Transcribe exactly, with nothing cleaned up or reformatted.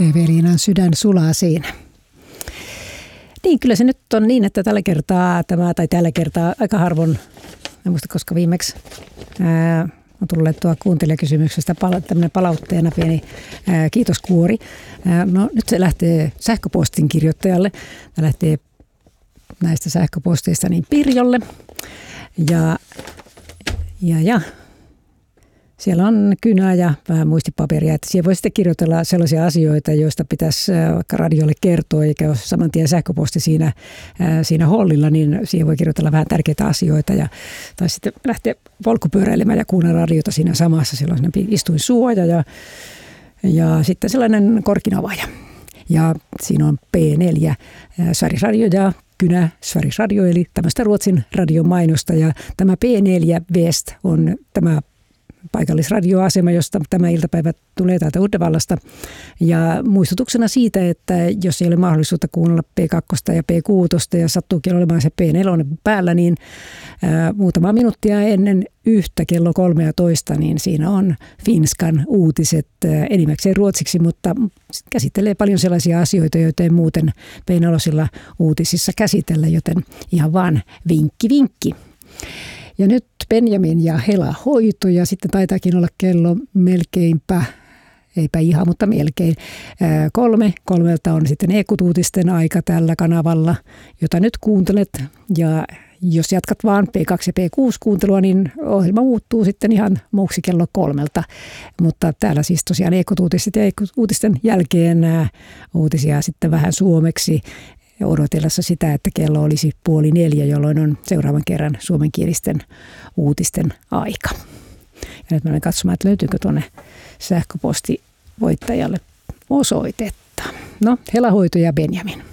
Eveliinan sydän sulaa siinä. Niin, kyllä se nyt on niin, että tällä kertaa tämä, tai tällä kertaa aika harvoin, en muista koska viimeksi, ää, on tullut tuo kuuntelijakysymyksestä pala, tämmöinen palautteena pieni ää, kiitoskuori. Ää, no nyt se lähtee sähköpostin kirjoittajalle. Tämä lähtee näistä sähköposteista niin Pirjolle. Ja, ja, ja siellä on kynää ja vähän muistipaperia, että siellä voi sitten kirjoitella sellaisia asioita, joista pitäisi vaikka radiolle kertoa, eikä ole saman tien sähköposti siinä, siinä hollilla, niin siihen voi kirjoitella vähän tärkeitä asioita. Ja, tai sitten lähteä polkupyöräilemään ja kuunnella radiota siinä samassa. Siellä on istuinsuoja ja, ja sitten sellainen korkinavaaja. Ja siinä on P neljä, Sveriges Radio ja kynä Sveriges Radio, eli tämmöistä Ruotsin radion mainosta. Ja tämä P neljä West on tämä paikallisradioasema, josta tämä iltapäivä tulee täältä Uddevallasta. Ja muistutuksena siitä, että jos ei ole mahdollisuutta kuunnella P kaksi ja P kuusi ja sattuukin olemaan se P neljä päällä, niin ää, muutama minuuttia ennen yhtä kello kolmetoista, niin siinä on Finskan uutiset ää, enimmäkseen ruotsiksi, mutta käsittelee paljon sellaisia asioita, joita ei muuten P neljä uutisissa käsitellä, joten ihan vaan vinkki vinkki. Ja nyt Benjamin ja Hela hoito ja sitten taitaakin olla kello melkeinpä, eipä ihan, mutta melkein kolme. Kolmelta on sitten Ekut-uutisten aika tällä kanavalla, jota nyt kuuntelet. Ja jos jatkat vaan P kaksi ja P kuusi kuuntelua, niin ohjelma muuttuu sitten ihan muuksi kello kolmelta. Mutta täällä siis tosiaan Ekut-uutiset ja Ekut-uutisten jälkeen nämä uutisia sitten vähän suomeksi. Odotellessa sitä, että kello olisi puoli neljä, jolloin on seuraavan kerran suomenkielisten uutisten aika. Ja nyt mä menen katsomaan, että löytyykö tuonne sähköpostivoittajalle osoitetta. No, Hela hoito ja Benjamin.